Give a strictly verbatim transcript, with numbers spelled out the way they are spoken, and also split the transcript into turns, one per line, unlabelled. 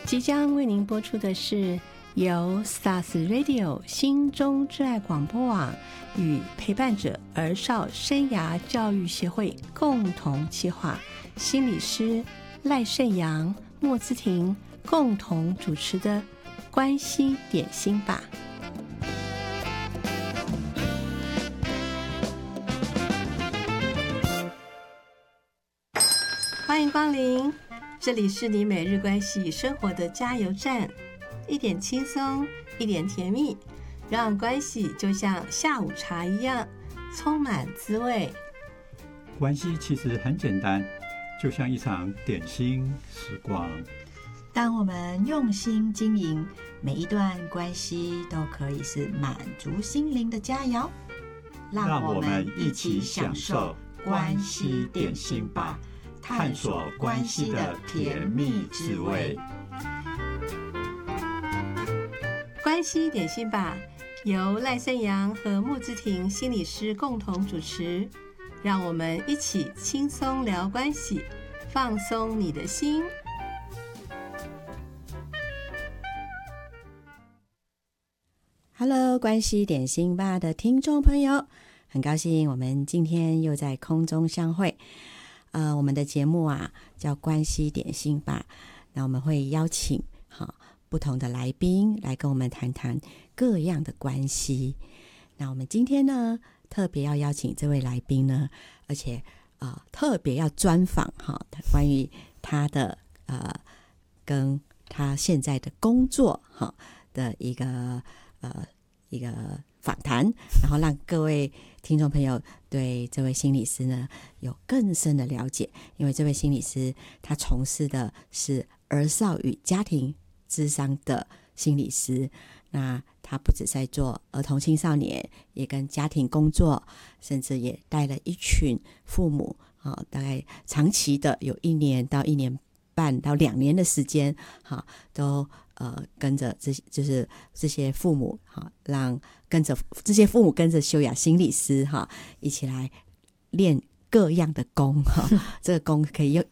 即将为您播出的是由 S A S Radio 心中之爱广播网与陪伴者儿少生涯教育协会共同企划，心理师赖胜阳、莫姿婷共同主持的关系点心吧。欢迎光临，这里是你每日关系与生活的加油站，一点轻松，一点甜蜜，让关系就像下午茶一样充满滋味。
关系其实很简单，就像一场点心时光。
当我们用心经营，每一段关系都可以是满足心灵的佳肴。
让我们一起享受关系点心吧，探索关系的甜蜜滋味。
关系点心吧，由赖胜阳和莫姿婷心理师共同主持，让我们一起轻松聊关系，放松你的心。Hello， 关系点心吧的听众朋友，很高兴我们今天又在空中相会。呃，我们的节目啊叫关系点心吧，那我们会邀请好不同的来宾来跟我们谈谈各样的关系。那我们今天呢，特别要邀请这位来宾呢，而且呃特别要专访哈，关于他的呃跟他现在的工作哈的一个呃一个访谈，然后让各位听众朋友对这位心理师呢有更深的了解。因为这位心理师他从事的是儿少与家庭諮商的心理师，那他不只在做儿童青少年，也跟家庭工作，甚至也带了一群父母、哦、大概长期的有一年到一年半到两年的时间、哦、都呃跟着这就是这些父母、哦、让跟着这些父母跟着修雅心理师、哦、一起来练各样的功、哦、这个功可以用